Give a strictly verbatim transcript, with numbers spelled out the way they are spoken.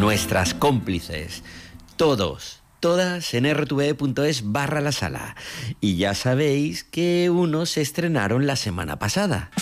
nuestras cómplices, todos, todas en r t v e punto es barra la sala. Y ya sabéis que unos se estrenaron la semana pasada.